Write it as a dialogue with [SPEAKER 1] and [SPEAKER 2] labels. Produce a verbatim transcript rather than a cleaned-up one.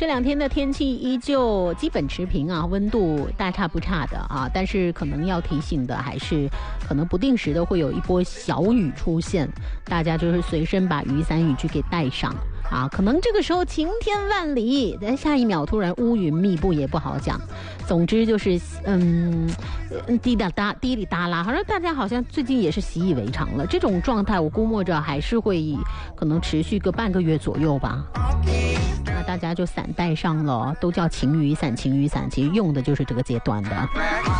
[SPEAKER 1] 这两天的天气依旧基本持平啊，温度大差不差的啊，但是可能要提醒的还是，可能不定时的会有一波小雨出现，大家就是随身把雨伞、雨具给带上啊。可能这个时候晴天万里，但下一秒突然乌云密布也不好讲。总之就是嗯，滴答答、滴里答啦，好像大家好像最近也是习以为常了。这种状态我估摸着还是会可能持续个半个月左右吧。那大家就伞带上了，都叫晴雨伞，晴雨伞其实用的就是这个阶段的。